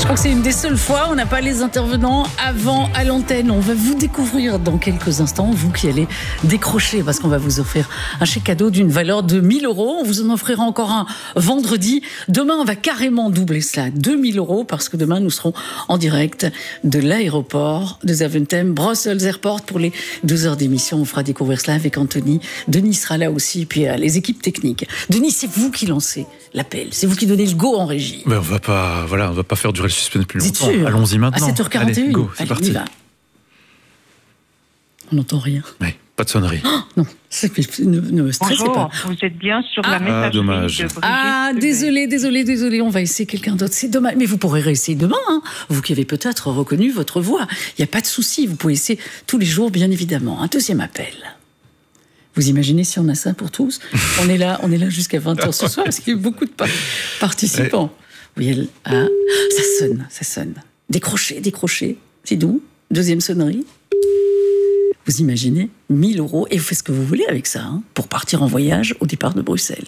Je crois que c'est une des seules fois où on n'a pas les intervenants avant à l'antenne. On va vous découvrir dans quelques instants, vous qui allez décrocher, parce qu'on va vous offrir un chèque cadeau d'une valeur de 1 000 €. On vous en offrira encore un vendredi. Demain, on va carrément doubler cela, 2 000 €, parce que demain, nous serons en direct de l'aéroport de Zaventem, Brussels Airport, pour les 2 heures d'émission. On fera découvrir cela avec Anthony. Denis sera là aussi, puis les équipes techniques. Denis, c'est vous qui lancez l'appel. C'est vous qui donnez le go en régie. Mais on va pas faire durer le suspense plus longtemps. Allons-y maintenant. À 7h41. Allez, go, c'est parti. On n'entend rien. Oui, pas de sonnerie. Oh, non, ne me stressez Bonjour, pas. vous êtes bien sur la messagerie dommage. de Brigitte. Désolé, on va essayer quelqu'un d'autre. C'est dommage, mais vous pourrez réessayer demain, hein. Vous qui avez peut-être reconnu votre voix. Il n'y a pas de souci, vous pouvez essayer tous les jours, bien évidemment. Un deuxième appel. Vous imaginez si on a ça pour tous? On est là jusqu'à 20h ce soir, parce qu'il y a beaucoup de participants. Oui, ça sonne. Décrochez. C'est doux. Deuxième sonnerie. Vous imaginez 1 000 € et vous faites ce que vous voulez avec ça, hein, pour partir en voyage au départ de Bruxelles.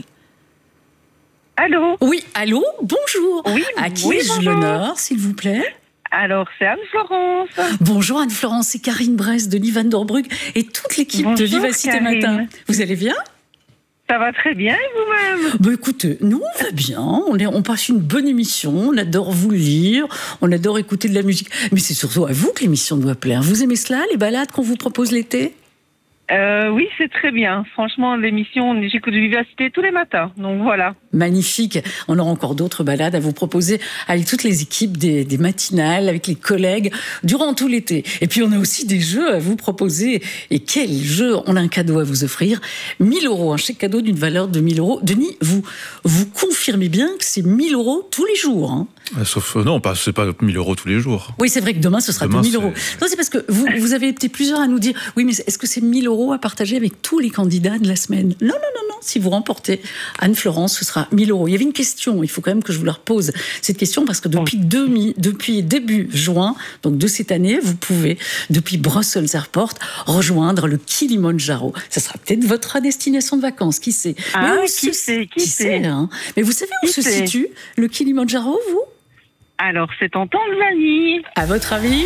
Allô? Oui, allô? Bonjour. Oui, à qui oui, ai-je bonjour. l'honneur, s'il vous plaît? Alors, c'est Anne-Florence. Bonjour Anne-Florence, c'est Karine Bress de Van der Brugge et toute l'équipe de Bonjour, Vivacité Karine. Matin. Vous allez bien? Ça va très bien, et vous-même? Bah écoutez, nous on va bien, on passe une bonne émission, on adore vous lire, on adore écouter de la musique. Mais c'est surtout à vous que l'émission doit plaire. Vous aimez cela, les balades qu'on vous propose l'été? Oui, c'est très bien. Franchement, l'émission, j'écoute Vivacité tous les matins. Donc voilà. Magnifique. On aura encore d'autres balades à vous proposer avec toutes les équipes des matinales, avec les collègues, durant tout l'été. Et puis, on a aussi des jeux à vous proposer. Et quel jeu! On a un cadeau à vous offrir. 1 000 €, un chèque cadeau d'une valeur de 1 000 €. Denis, vous confirmez bien que c'est 1 000 € tous les jours, hein? Sauf, non, c'est pas 1 000 € tous les jours. Oui, c'est vrai que demain, ce sera 2 000 €. Non, c'est parce que vous avez été plusieurs à nous dire, oui, mais est-ce que c'est 1 000 € à partager avec tous les candidats de la semaine? Non. Si vous remportez Anne-Florence, ce sera 1 000 €. Il y avait une question, il faut quand même que je vous la repose, cette question, parce que depuis début juin, donc de cette année, vous pouvez, depuis Brussels Airport, rejoindre le Kilimandjaro. Ça sera peut-être votre destination de vacances, qui sait? Ah, Mais qui sait hein? Mais vous savez où se situe le Kilimandjaro, vous? Alors, c'est en Tanzanie. À votre avis?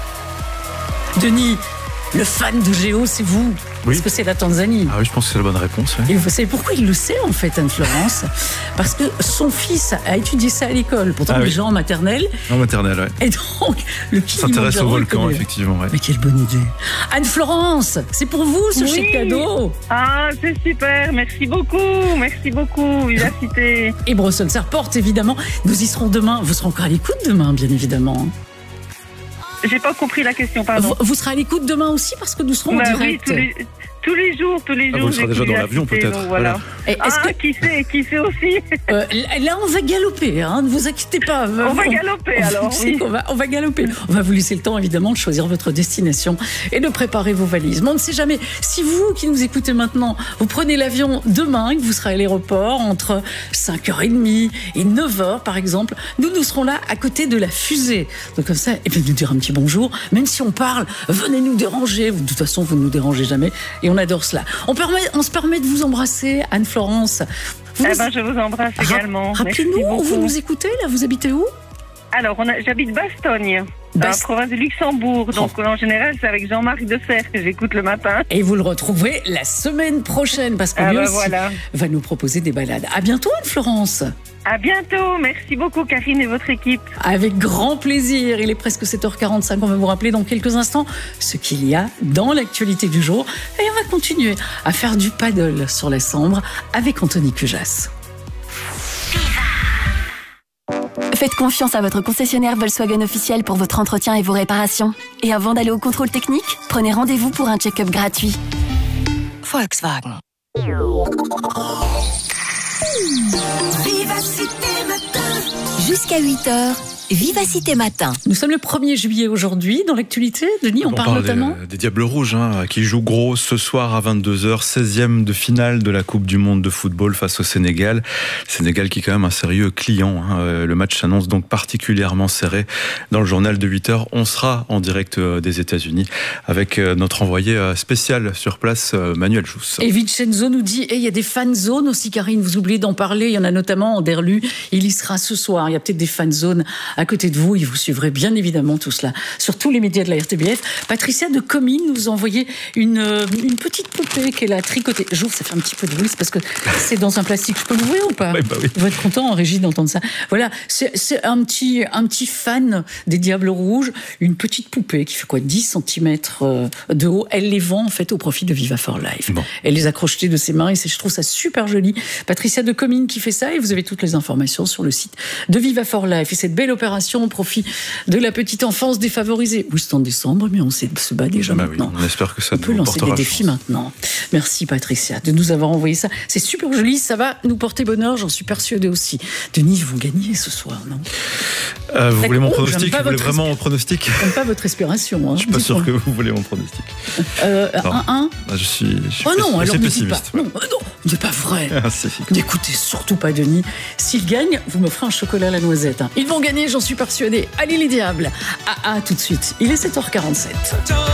Denis, le fan de Géo, c'est vous? Oui. Est-ce que c'est la Tanzanie? Ah oui, je pense que c'est la bonne réponse. Ouais. Et vous savez pourquoi il le sait, en fait, Anne-Florence? Parce que son fils a étudié ça à l'école, pourtant déjà en maternelle. En maternelle, ouais. Et donc, le Kilimandjaro... S'intéresse au volcan, effectivement. Ouais. Mais quelle bonne idée. Anne-Florence, c'est pour vous, ce chèque cadeau. Ah, c'est super. Merci beaucoup, Vivacité. Et Brussels Airport, évidemment. Nous y serons demain. Vous serez encore à l'écoute demain, bien évidemment. J'ai pas compris la question, pardon. Vous serez à l'écoute demain aussi, parce que nous serons en direct. Oui, tous les jours. Vous serez déjà dans l'avion, peut-être. Voilà. Et Qui sait aussi. Là, on va galoper, hein, ne vous inquiétez pas. On va galoper, alors, oui. On va galoper. On va vous laisser le temps, évidemment, de choisir votre destination et de préparer vos valises. Mais on ne sait jamais. Si vous, qui nous écoutez maintenant, vous prenez l'avion demain, que vous serez à l'aéroport entre 5h30 et 9h, par exemple, nous serons là à côté de la fusée. Donc, comme ça, et puis nous dire un petit bonjour. Même si on parle, venez nous déranger. De toute façon, vous ne nous dérangez jamais. Et on adore cela. On se permet de vous embrasser, Anne-Florence. Je vous embrasse également. Rappelez-nous où vous nous écoutez, là, vous habitez où? Alors, j'habite Bastogne, dans la province de Luxembourg. Donc, en général, c'est avec Jean-Marc Deserre que j'écoute le matin. Et vous le retrouverez la semaine prochaine, parce que lui aussi va nous proposer des balades. À bientôt, Anne-Florence. À bientôt. Merci beaucoup, Karine et votre équipe. Avec grand plaisir. Il est presque 7h45. On va vous rappeler dans quelques instants ce qu'il y a dans l'actualité du jour. Et on va continuer à faire du paddle sur la Sambre avec Anthony Cujas. Faites confiance à votre concessionnaire Volkswagen officiel pour votre entretien et vos réparations. Et avant d'aller au contrôle technique, prenez rendez-vous pour un check-up gratuit. Volkswagen. Jusqu'à 8h, Vivacité Matin. Nous sommes le 1er juillet aujourd'hui. Dans l'actualité, Denis, on parle notamment des Diables Rouges, qui jouent gros ce soir à 22h, 16e de finale de la Coupe du Monde de football face au Sénégal. Sénégal qui est quand même un sérieux client. Le match s'annonce donc particulièrement serré. Dans le journal de 8h, on sera en direct des États-Unis avec notre envoyé spécial sur place, Manuel Jousse. Et Vincenzo nous dit, il y a des fan zones aussi, Karine, vous oubliez d'en parler. Il y en a notamment en Derlu. Il y sera ce soir. Il y a peut-être des fan zones à côté de vous. Et vous suivrez bien évidemment tout cela sur tous les médias de la RTBF. Patricia de Comines nous a envoyé une petite poupée qu'elle a tricotée. J'ouvre, ça fait un petit peu de bruit, c'est parce que c'est dans un plastique. Je peux l'ouvrir ou pas? Oui, bah oui. Vous êtes content en régie d'entendre ça. Voilà, c'est un petit fan des Diables Rouges, une petite poupée qui fait 10 cm de haut. Elle les vend en fait au profit de Viva for Life. Bon. Elle les a crochetées de ses mains et je trouve ça super joli. Patricia de Comines qui fait ça, et vous avez toutes les informations sur le site de Viva for Life. Et cette belle opération au profit de la petite enfance défavorisée. Oui, c'est en décembre, mais on se bat déjà maintenant. Oui, on espère que ça on peut nous lancer des portera défis chance. maintenant. Merci Patricia de nous avoir envoyé ça. C'est super joli, ça va nous porter bonheur, j'en suis persuadée aussi. Denis, vous gagnez ce soir, non? Vous voulez mon j'aime pronostic? pas Vous voulez votre vraiment mon pronostic? J'aime pas votre respiration. Je suis pas sûr que vous voulez mon pronostic. 1-1. Je suis Oh non, alors ne dites pas. pessimiste. Non, c'est pas vrai. Ah, si. N'écoutez surtout pas Denis. S'ils gagnent, vous me ferez un chocolat à la noisette. Ils vont gagner, j'en suis persuadée. Allez les diables. À tout de suite. Il est 7h47.